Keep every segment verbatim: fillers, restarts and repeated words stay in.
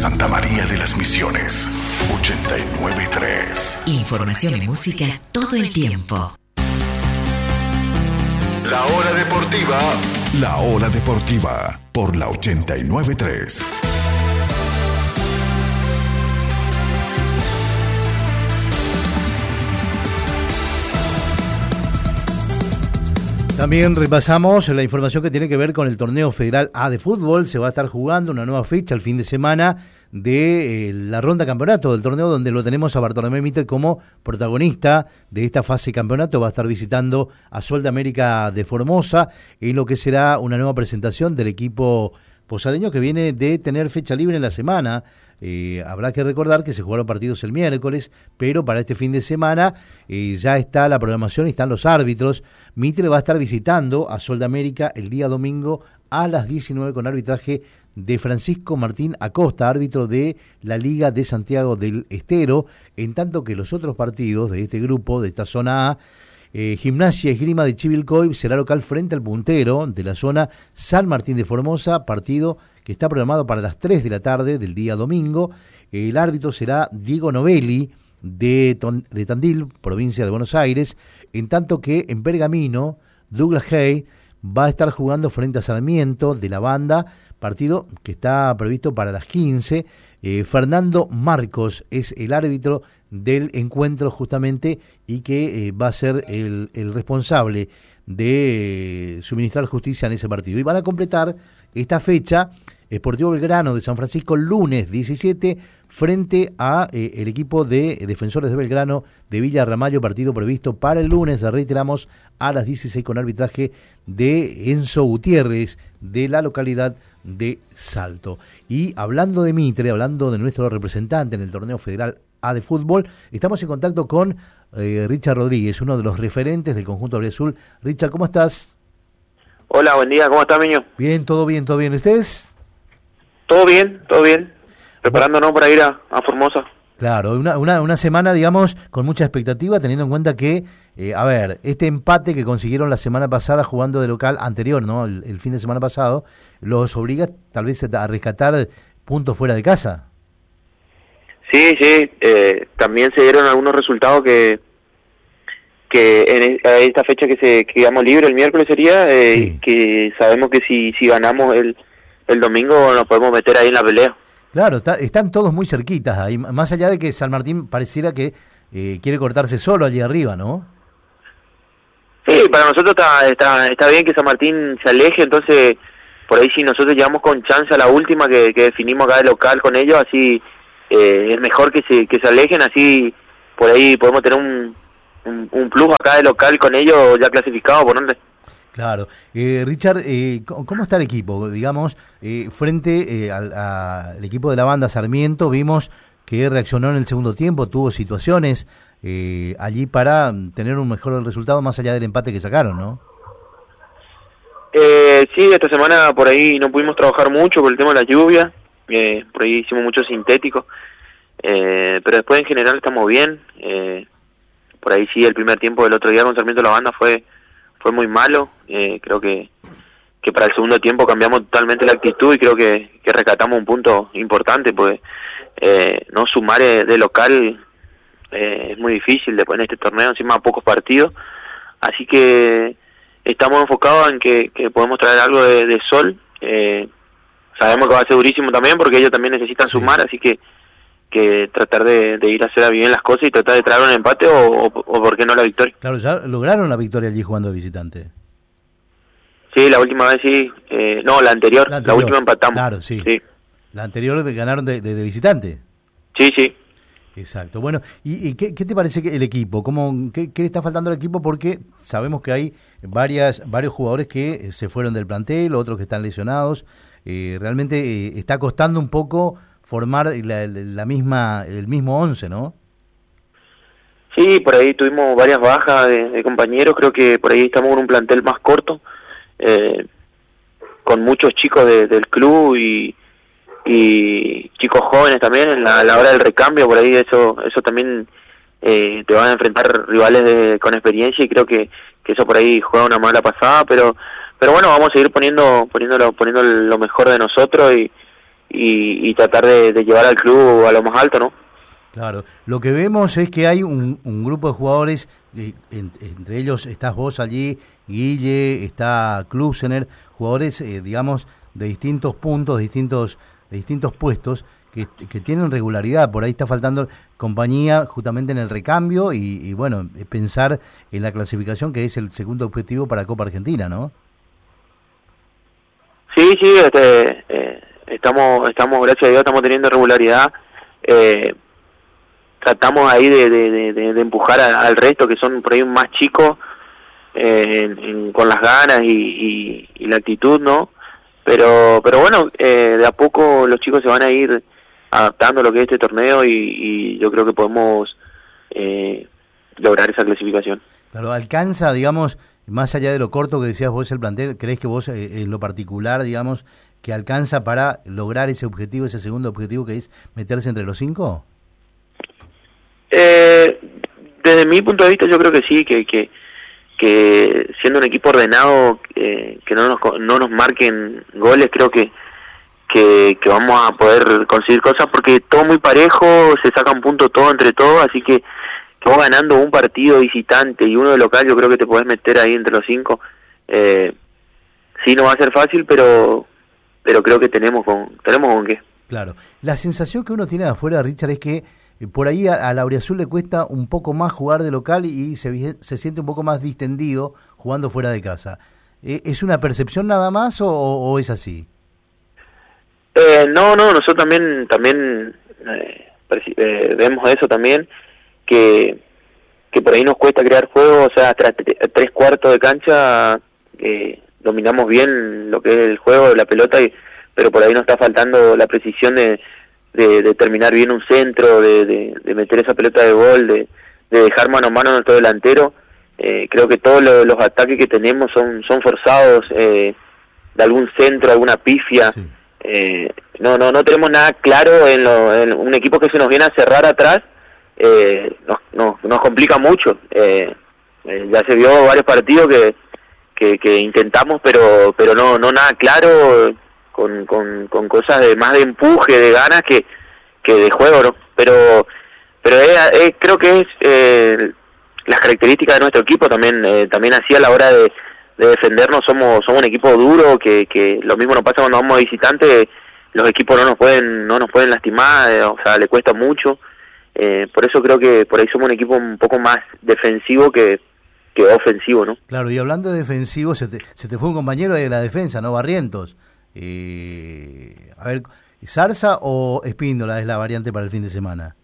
Santa María de las Misiones, ochenta y nueve punto tres. Información y música todo el tiempo. La Hora Deportiva. La Hora Deportiva por la ochenta y nueve punto tres. También repasamos la información que tiene que ver con el torneo federal A de fútbol. Se va a estar jugando una nueva fecha el fin de semana de eh, la ronda campeonato del torneo, donde lo tenemos a Bartolomé Mitter como protagonista de esta fase campeonato. Va a estar visitando a Sol de América de Formosa en lo que será una nueva presentación del equipo posadeño, que viene de tener fecha libre en la semana. Eh, habrá que recordar que se jugaron partidos el miércoles, pero para este fin de semana eh, ya está la programación y están los árbitros. Mitre va a estar visitando a Sol de América el día domingo a las diecinueve con arbitraje de Francisco Martín Acosta, árbitro de la Liga de Santiago del Estero, en tanto que los otros partidos de este grupo, de esta zona A, Eh, Gimnasia y Esgrima de Chivilcoy será local frente al puntero de la zona, San Martín de Formosa, partido que está programado para las tres de la tarde del día domingo. El árbitro será Diego Novelli de, Ton, de Tandil, provincia de Buenos Aires, en tanto que en Pergamino, Douglas Hay va a estar jugando frente a Sarmiento de la Banda, partido que está previsto para las quince. Eh, Fernando Marcos es el árbitro del encuentro justamente y que eh, va a ser el, el responsable de eh, suministrar justicia en ese partido. Y van a completar esta fecha Sportivo Belgrano de San Francisco lunes diecisiete frente a eh, el equipo de Defensores de Belgrano de Villa Ramallo, partido previsto para el lunes, reiteramos, a las dieciséis con arbitraje de Enzo Gutiérrez de la localidad de Salto. Y hablando de Mitre, hablando de nuestro representante en el torneo federal A de fútbol, estamos en contacto con eh, Richard Rodríguez, uno de los referentes del conjunto Auriazul. Richard, ¿cómo estás? Hola, buen día, ¿cómo estás, Miño? Bien, todo bien, todo bien. ¿Ustedes? Todo bien, todo bien. Preparándonos para ir a, a Formosa. Claro, una, una, una semana, digamos, con mucha expectativa, teniendo en cuenta que, eh, a ver, este empate que consiguieron la semana pasada jugando de local anterior, ¿no? El, el fin de semana pasado, los obliga tal vez a rescatar puntos fuera de casa. Sí, sí, eh, también se dieron algunos resultados que que en esta fecha que se quedamos libre el miércoles sería, eh, sí. Que sabemos que si si ganamos el, el domingo nos podemos meter ahí en la pelea. Claro, está, están todos muy cerquitas ahí, más allá de que San Martín pareciera que eh, quiere cortarse solo allí arriba, ¿no? Sí, para nosotros está, está está bien que San Martín se aleje, entonces por ahí si nosotros llegamos con chance a la última que, que definimos acá de local con ellos, así eh, es mejor que se que se alejen, así por ahí podemos tener un, un, un plus acá de local con ellos ya clasificados, por dónde. Claro. Eh, Richard, eh, ¿cómo está el equipo? Digamos, eh, frente eh, al, a, al equipo de la Banda Sarmiento, vimos que reaccionó en el segundo tiempo, tuvo situaciones eh, allí para tener un mejor resultado más allá del empate que sacaron, ¿no? Eh, sí, esta semana por ahí no pudimos trabajar mucho por el tema de la lluvia, eh, por ahí hicimos mucho sintético, eh, pero después en general estamos bien. Eh, por ahí sí, el primer tiempo del otro día con Sarmiento de la Banda fue fue muy malo. Eh, creo que que para el segundo tiempo cambiamos totalmente la actitud y creo que, que rescatamos un punto importante, pues eh, no sumar de local eh, es muy difícil después en este torneo, encima pocos partidos, así que estamos enfocados en que, que podemos traer algo de, de Sol. Eh, sabemos que va a ser durísimo también porque ellos también necesitan sí. sumar, así que que tratar de, de ir a hacer bien las cosas y tratar de traer un empate o, o, o por qué no la victoria. Claro, ya lograron la victoria allí jugando de visitante. Sí, la última vez sí, eh, no, la anterior, la anterior, la última empatamos. Claro, sí. sí. La anterior de, ganaron de, de, de visitante. Sí, sí. Exacto. Bueno, ¿y, y qué, qué te parece que el equipo? ¿Cómo, qué, ¿Qué le está faltando al equipo? Porque sabemos que hay varias varios jugadores que se fueron del plantel, otros que están lesionados. Eh, realmente eh, está costando un poco formar la, la misma el mismo once, ¿no? Sí, por ahí tuvimos varias bajas de, de compañeros, creo que por ahí estamos en un plantel más corto, eh, con muchos chicos de, del club y, y chicos jóvenes también en la, a la hora del recambio, por ahí eso eso también eh, te van a enfrentar rivales de, con experiencia y creo que, que eso por ahí juega una mala pasada, pero pero bueno, vamos a seguir poniendo poniéndolo poniendo lo mejor de nosotros y y, y tratar de, de llevar al club a lo más alto, ¿no? Claro, lo que vemos es que hay un, un grupo de jugadores, eh, en, entre ellos estás vos allí, Guille, está Klusener, jugadores, eh, digamos, de distintos puntos, de distintos, de distintos puestos, que, que tienen regularidad. Por ahí está faltando compañía justamente en el recambio y, y bueno, pensar en la clasificación, que es el segundo objetivo para Copa Argentina, ¿no? Sí, sí, este, eh, estamos, estamos, gracias a Dios, estamos teniendo regularidad. Eh, tratamos ahí de, de, de, de empujar a, al resto, que son por ahí más chicos, eh, en, en, con las ganas y, y, y la actitud, ¿no? Pero pero bueno, eh, de a poco los chicos se van a ir adaptando a lo que es este torneo y, y yo creo que podemos eh, lograr esa clasificación. Claro, alcanza, digamos, más allá de lo corto que decías vos el plantel, ¿crees que vos eh, en lo particular, digamos, que alcanza para lograr ese objetivo, ese segundo objetivo que es meterse entre los cinco? Eh, desde mi punto de vista yo creo que sí, que que, que siendo un equipo ordenado, eh, que no nos no nos marquen goles, creo que, que que vamos a poder conseguir cosas, porque todo muy parejo, se saca un punto todo entre todos, así que, que vos ganando un partido visitante y uno de local, yo creo que te podés meter ahí entre los cinco. Eh, sí, no va a ser fácil, pero pero creo que tenemos con tenemos con qué. Claro, la sensación que uno tiene de afuera, Richard, es que por ahí a, a Lauriazul le cuesta un poco más jugar de local y se, se siente un poco más distendido jugando fuera de casa. ¿Es una percepción nada más o, o es así? Eh, no, no, nosotros también también eh, eh, vemos eso también, que que por ahí nos cuesta crear juego, o sea, tras tres cuartos de cancha eh, dominamos bien lo que es el juego de la pelota, y, pero por ahí nos está faltando la precisión de De, de terminar bien un centro, de, de, de meter esa pelota de gol, de, de dejar mano a mano a nuestro delantero. Eh, creo que todos lo, los ataques que tenemos son son forzados, eh, de algún centro, alguna pifia. Sí. Eh, no no no tenemos nada claro en, lo, en un equipo que se nos viene a cerrar atrás, eh, nos, nos, nos complica mucho. Eh, eh, ya se vio varios partidos que, que, que intentamos, pero pero no no nada claro. Con, con, con cosas de más de empuje, de ganas que, que de juego, ¿no? Pero pero es, es, creo que es eh, las características de nuestro equipo también, eh, también así a la hora de, de defendernos, somos somos un equipo duro, que, que lo mismo nos pasa cuando vamos a visitantes, los equipos no nos pueden no nos pueden lastimar, eh, o sea, le cuesta mucho, eh, por eso creo que por ahí somos un equipo un poco más defensivo que, que ofensivo, ¿no? Claro, y hablando de defensivo, se te, se te fue un compañero de la defensa, ¿no? Barrientos. Eh, a ver, ¿Zarza o Espíndola es la variante para el fin de semana?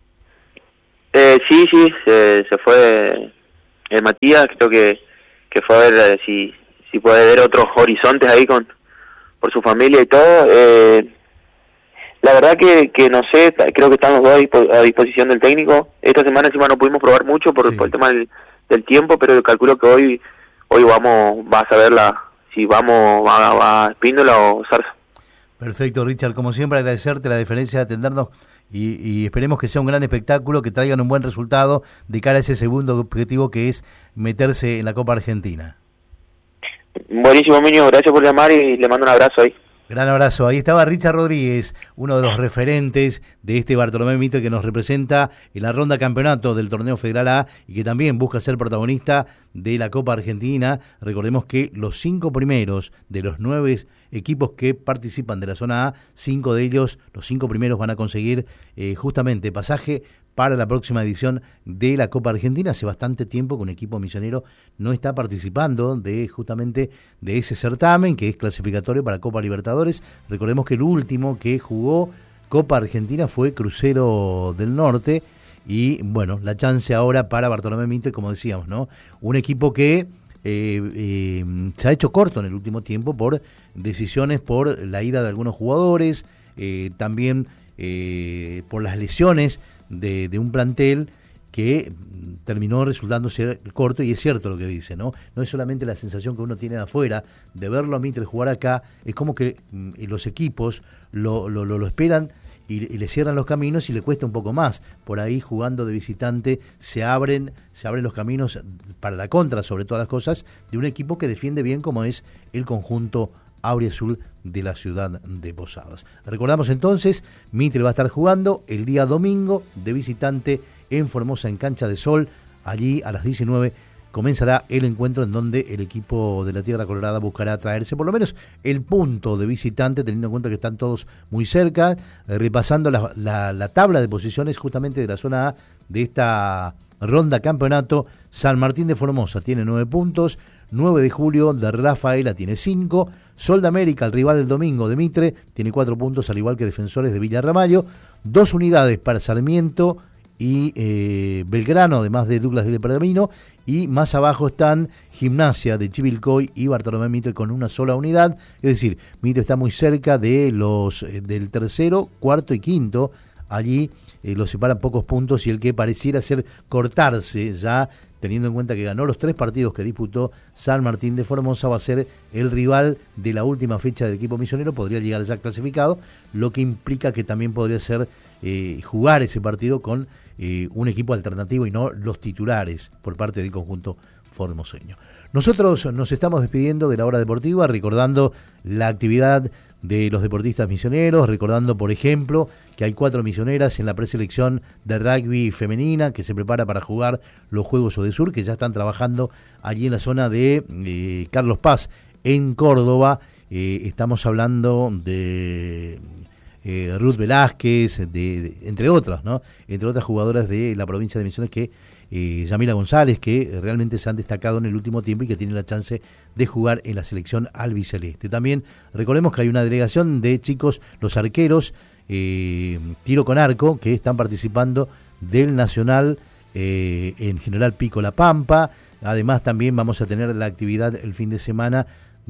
Eh, sí, sí, se, se fue el Matías, creo que, que fue a ver eh, si, si puede ver otros horizontes ahí con por su familia y todo. Eh, la verdad que, que no sé, creo que están los dos a, dispo, a disposición del técnico. Esta semana encima no pudimos probar mucho por, sí. por el tema del, del tiempo, pero calculo que hoy hoy vamos, vas a ver la si vamos a, a Espíndola o Zarza. Perfecto, Richard, como siempre agradecerte la deferencia de atendernos y, y esperemos que sea un gran espectáculo, que traigan un buen resultado de cara a ese segundo objetivo que es meterse en la Copa Argentina. Buenísimo, Miño, gracias por llamar y le mando un abrazo ahí. Gran abrazo. Ahí estaba Richard Rodríguez, uno de los referentes de este Bartolomé Mitre que nos representa en la ronda campeonato del Torneo Federal A y que también busca ser protagonista de la Copa Argentina. Recordemos que los cinco primeros de los nueve equipos que participan de la zona A, cinco de ellos, los cinco primeros van a conseguir eh, justamente pasaje para la próxima edición de la Copa Argentina. Hace bastante tiempo que un equipo misionero no está participando de justamente de ese certamen que es clasificatorio para Copa Libertadores. Recordemos que el último que jugó Copa Argentina fue Crucero del Norte y bueno, la chance ahora para Bartolomé Mitre, como decíamos, ¿no? Un equipo que eh, eh, se ha hecho corto en el último tiempo por decisiones, por la ida de algunos jugadores, eh, también eh, por las lesiones De, de un plantel que terminó resultando ser corto, y es cierto lo que dice, ¿no? No es solamente la sensación que uno tiene de afuera, de verlo a Mitre jugar acá, es como que mm, los equipos lo, lo, lo, lo esperan y, y le cierran los caminos y le cuesta un poco más. Por ahí jugando de visitante se abren, se abren los caminos para la contra, sobre todas las cosas, de un equipo que defiende bien como es el conjunto auriazul de la ciudad de Posadas. Recordamos entonces, Mitre va a estar jugando el día domingo de visitante en Formosa, en Cancha de Sol. Allí a las diecinueve comenzará el encuentro en donde el equipo de la Tierra Colorada buscará traerse por lo menos el punto de visitante, teniendo en cuenta que están todos muy cerca, eh, repasando la, la, la tabla de posiciones justamente de la zona A de esta ronda campeonato. San Martín de Formosa tiene nueve puntos, nueve de julio de Rafaela tiene cinco, Sol de América, el rival del domingo de Mitre, tiene cuatro puntos, al igual que Defensores de Villa Ramallo, dos unidades para Sarmiento y eh, Belgrano, además de Douglas del Pergamino, y más abajo están Gimnasia de Chivilcoy y Bartolomé Mitre con una sola unidad. Es decir, Mitre está muy cerca de los eh, del tercero, cuarto y quinto. Allí eh, los separan pocos puntos, y el que pareciera ser cortarse ya, teniendo en cuenta que ganó los tres partidos que disputó San Martín de Formosa, va a ser el rival de la última fecha del equipo misionero, podría llegar ya clasificado, lo que implica que también podría ser eh, jugar ese partido con eh, un equipo alternativo y no los titulares por parte del conjunto formoseño. Nosotros nos estamos despidiendo de la hora deportiva, recordando la actividad de los deportistas misioneros, recordando, por ejemplo, que hay cuatro misioneras en la preselección de rugby femenina que se prepara para jugar los Juegos Odesur, que ya están trabajando allí en la zona de eh, Carlos Paz, en Córdoba. Eh, estamos hablando de eh, Ruth Velázquez, de, de, entre otras, ¿no? Entre otras jugadoras de la provincia de Misiones, que Eh, Yamila González, que realmente se han destacado en el último tiempo y que tienen la chance de jugar en la selección albiceleste. También recordemos que hay una delegación de chicos, los arqueros, eh, tiro con arco, que están participando del Nacional eh, en General Pico La Pampa. Además también vamos a tener la actividad el fin de semana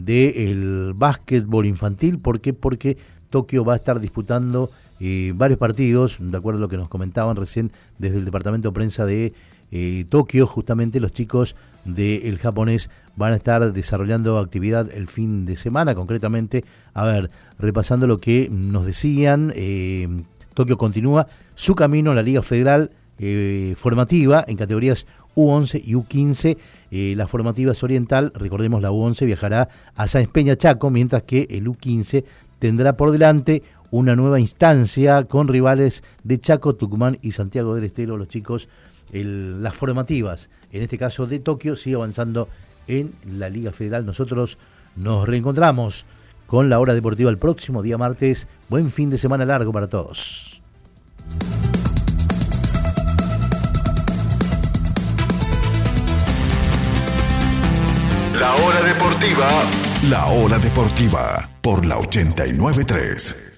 del básquetbol infantil. ¿Por qué? Porque Tokio va a estar disputando eh, varios partidos, de acuerdo a lo que nos comentaban recién desde el departamento de prensa de Eh, Tokio. Justamente los chicos del japonés van a estar desarrollando actividad el fin de semana. Concretamente, a ver, repasando lo que nos decían, eh, Tokio continúa su camino a la Liga Federal eh, formativa en categorías U once y U quince. Eh, la formativa es oriental, recordemos, la U once viajará a Sáenz Peña, Chaco, mientras que el U quince tendrá por delante una nueva instancia con rivales de Chaco, Tucumán y Santiago del Estero. Los chicos, El, las formativas, en este caso de Tokio, sigue avanzando en la Liga Federal. Nosotros nos reencontramos con la hora deportiva el próximo día martes. Buen fin de semana largo para todos. La hora deportiva, la hora deportiva por la ochenta y nueve punto tres.